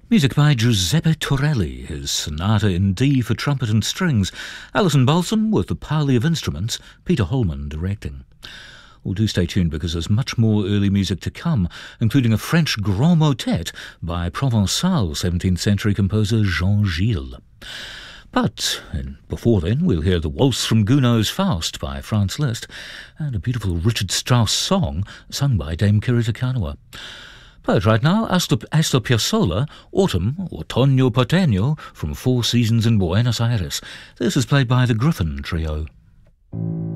Music by Giuseppe Torelli, his Sonata in D for trumpet and strings, Alison Balsam with the Parley of Instruments, Peter Holman directing. Well, do stay tuned because there's much more early music to come, including a French grand motet by Provençal 17th century composer Jean Gilles. But before then, we'll hear the Waltz from Gounod's Faust by Franz Liszt and a beautiful Richard Strauss song sung by Dame Kirita Kanawa. But right now, Astor Piazzolla, Autumn, Otoño Porteño, from Four Seasons in Buenos Aires. This is played by the Griffin Trio.